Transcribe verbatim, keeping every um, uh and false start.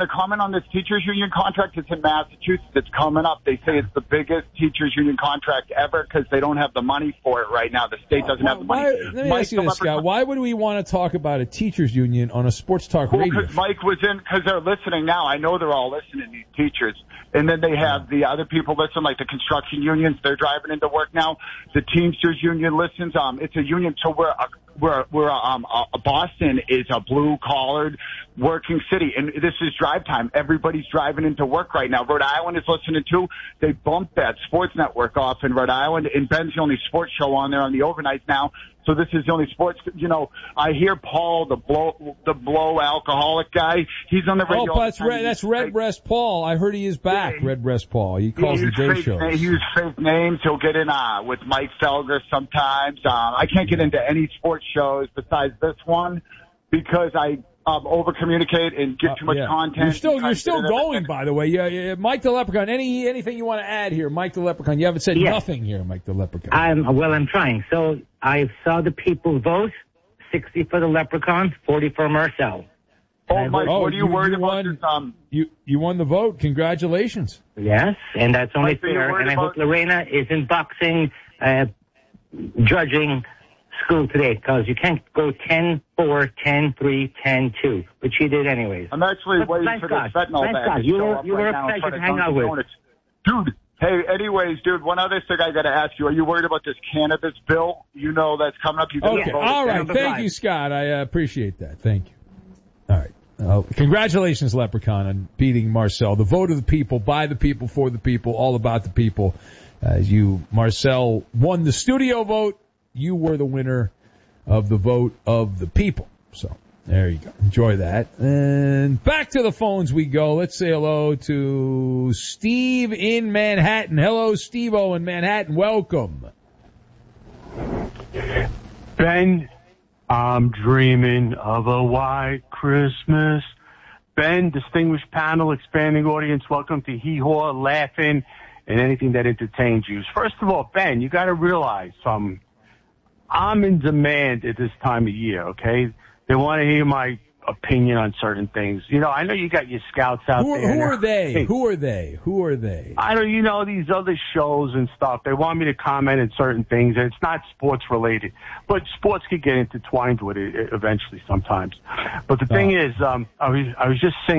to comment on this teachers union contract. It's in Massachusetts. It's coming up. They say it's the biggest teachers union contract ever because they don't have the money for it right now. The state doesn't have the money. Why, let me Mike, ask you this, Scott. Why would we want to talk about a teachers union on a sports talk well, radio? Because Mike was in, because they're listening now. I know they're all listening, these teachers. And then they have the other people listen, like the construction unions. They're driving into work now. The Teamsters union listens. Um, it's a union, so we're a, we're we're a, um a, Boston is a blue collared working city, and this is drive time. Everybody's driving into work right now. Rhode Island is listening too. They bumped that sports network off in Rhode Island, and Ben's the only sports show on there on the overnights now. So this is the only sports. You know, I hear Paul, the blow, the blow alcoholic guy. He's on the radio. Oh, that's Red, that's Redbreast Paul. I heard he is back. Yeah, Redbreast Paul. He calls he the day fake, shows. He uses fake names. He'll get in uh, with Mike Felger sometimes. Um, I can't get into any sports shows besides this one because I um, over communicate and get too much uh, yeah. content. You're still you're still going, by the way. Yeah, yeah, Mike the Leprechaun. Any anything you want to add here, Mike the Leprechaun? You haven't said yes. nothing here, Mike the Leprechaun. I'm well. I'm trying. So I saw the people vote. sixty for the Leprechaun, forty for Marcel. Oh, Mike, oh, what are you, you worried you about? Won, this, um, you you won the vote. Congratulations. Yes, and that's only Mike, fair. And I about... hope Lorena is in boxing, uh, judging school today, because you can't go ten four, ten three, ten two, but she did anyways. I'm actually but waiting for this fentanyl bag to you show were, up you right were a now pleasure to of hang out with. Donuts. Dude, hey, anyways, dude, one other thing I got to ask you. Are you worried about this cannabis bill? You know that's coming up. You okay, all right. Thank you, Scott. I uh, appreciate that. Thank you. All right. Uh, congratulations, Leprechaun, on beating Marcel. The vote of the people, by the people, for the people, all about the people. As you, Marcel, won the studio vote. You were the winner of the vote of the people. So there you go. Enjoy that. And back to the phones we go. Let's say hello to Steve in Manhattan. Hello, Steve-O in Manhattan. Welcome. Ben, I'm dreaming of a white Christmas. Ben, distinguished panel, expanding audience, welcome to Hee Haw, laughing, and anything that entertains you. First of all, Ben, you got to realize um, I'm in demand at this time of year, okay? They want to hear my opinion on certain things. You know, I know you got your scouts out who, there. Who are they? Hey, who are they? Who are they? I don't, you know, these other shows and stuff. They want me to comment on certain things, and it's not sports related. But sports could get intertwined with it eventually sometimes. But the oh. thing is, um, I was, I was just saying.